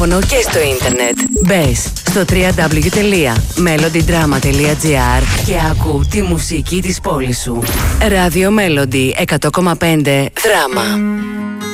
Και στο ίντερνετ. Μπες στο www.melodydrama.gr και άκου τη μουσική της πόλης σου. Radio Melody 100,5 Δράμα.